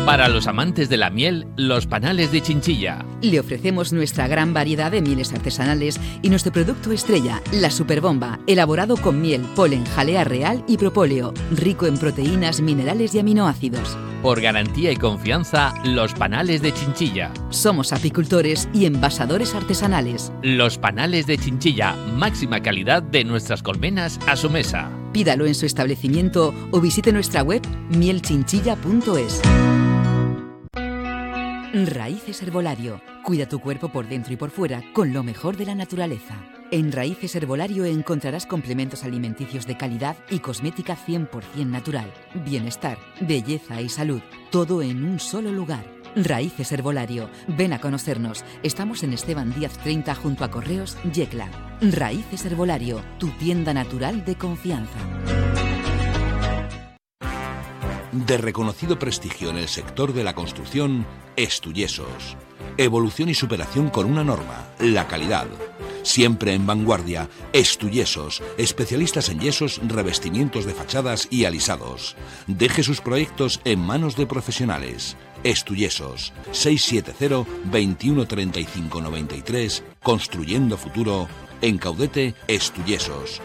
Para los amantes de la miel, los panales de Chinchilla. Le ofrecemos nuestra gran variedad de mieles artesanales y nuestro producto estrella, la Superbomba, elaborado con miel, polen, jalea real y propóleo, rico en proteínas, minerales y aminoácidos. Por garantía y confianza, los panales de Chinchilla. Somos apicultores y envasadores artesanales. Los panales de Chinchilla, máxima calidad de nuestras colmenas a su mesa. Pídalo en su establecimiento o visite nuestra web mielchinchilla.es. Raíces Herbolario. Cuida tu cuerpo por dentro y por fuera con lo mejor de la naturaleza. En Raíces Herbolario encontrarás complementos alimenticios de calidad y cosmética 100% natural. Bienestar, belleza y salud, todo en un solo lugar. Raíces Herbolario. Ven a conocernos. Estamos en Esteban Díaz 30 junto a Correos, Yecla. Raíces Herbolario, tu tienda natural de confianza. De reconocido prestigio en el sector de la construcción, Estuyesos. Evolución y superación con una norma, la calidad. Siempre en vanguardia, Estuyesos, especialistas en yesos, revestimientos de fachadas y alisados. Deje sus proyectos en manos de profesionales. Estuyesos, 670 21 35 93, construyendo futuro. En Caudete, Estuyesos.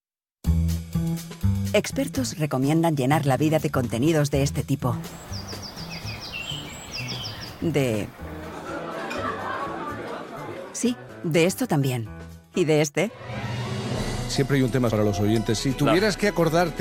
Expertos recomiendan llenar la vida de contenidos de este tipo. Sí, de esto también. ¿Y de este? Siempre hay un tema para los oyentes. Si tuvieras que acordarte